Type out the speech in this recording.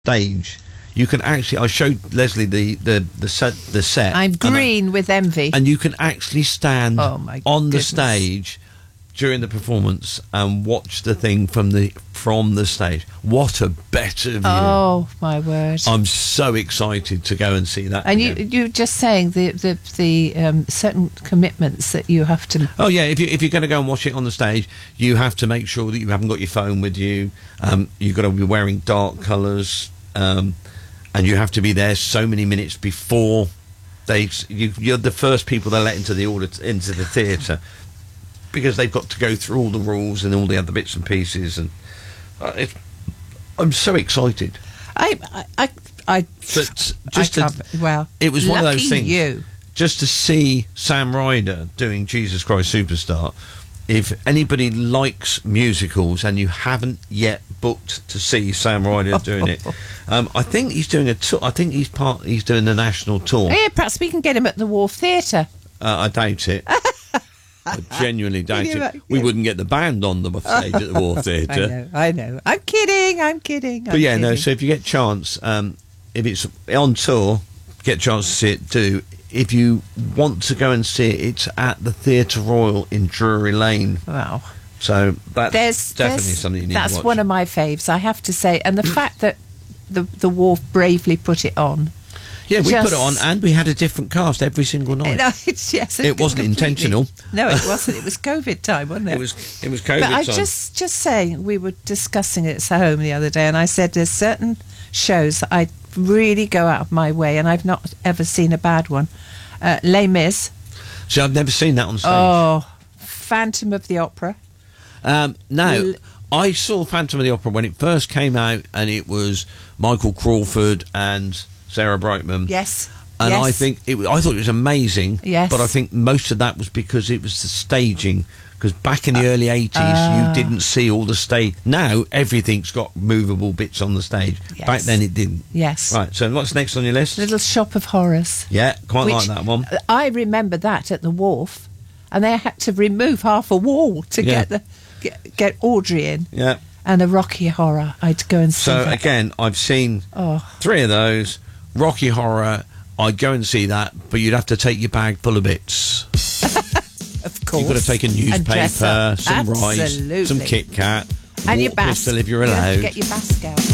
stage, you can actually. I showed Leslie the set. I'm green with envy. And you can actually stand Oh, my on the goodness. stage during the performance and watch the thing from the stage. What a better view! Oh my word! I'm so excited to go and see that. And again. you just saying the certain commitments that you have to. Oh yeah, if you're going to go and watch it on the stage, you have to make sure that you haven't got your phone with you. You've got to be wearing dark colours, and you have to be there so many minutes before you're the first people they let into the theatre, because they've got to go through all the rules and all the other bits and pieces, and I'm so excited. But just it was one of those things. You. Just to see Sam Ryder doing Jesus Christ Superstar. If anybody likes musicals and you haven't yet booked to see Sam Ryder doing it, I think he's doing a tour. I think he's doing the national tour. Yeah, perhaps we can get him at the Wharf Theatre. I doubt it. I genuinely doubt it. We wouldn't get the band on the stage at the Wharf Theatre. I know. I'm kidding. But yeah, no. So if you get a chance, if it's on tour, get a chance to see it. If you want to go and see it, it's at the Theatre Royal in Drury Lane. Wow. So that's definitely something you need to watch. That's one of my faves, I have to say. And the fact that the Wharf bravely put it on. Yeah, we put it on, and we had a different cast every single night. No, it wasn't intentional. No, it wasn't. It was COVID time, wasn't it? It was COVID but time. I just saying, we were discussing it at home the other day, and I said there's certain shows that I really go out of my way, and I've not ever seen a bad one. Les Mis. See, I've never seen that on stage. Oh, Phantom of the Opera. No, I saw Phantom of the Opera when it first came out, and it was Michael Crawford and Sarah Brightman. Yes. And yes. I thought it was amazing. Yes. But I think most of that was because it was the staging. Because back in the early 80s, you didn't see all the stage. Now, everything's got movable bits on the stage. Yes. Back then, it didn't. Yes. Right, so what's next on your list? Little Shop of Horrors. Yeah, quite like that one. I remember that at the Wharf, and they had to remove half a wall to get Audrey in. Yeah. And a Rocky Horror. I'd go and see So, that. again, I've seen 3 of those. Rocky Horror, I'd go and see that, but you'd have to take your bag full of bits. Of course. You've got to take a newspaper, some rice, some Kit Kat, and your pistol if you're allowed. Get your Basque out.